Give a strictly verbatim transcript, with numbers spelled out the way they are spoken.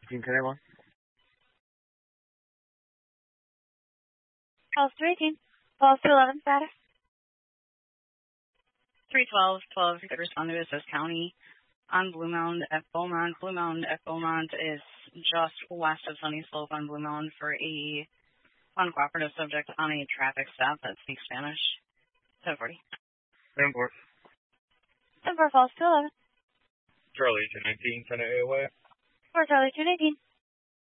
eighteen ten one. Calls three eighteen. Calls two eleven status. three twelve, twelve, respond to Business County on Blue Mound at Beaumont. Blue Mound at Beaumont is just west of Sunny Slope on Blue Mound for a uncooperative subject on a traffic stop that speaks Spanish. seven forty. ten four. ten four, calls two eleven. Charlie, two nineteen, ten A away. four Charlie, two nineteen.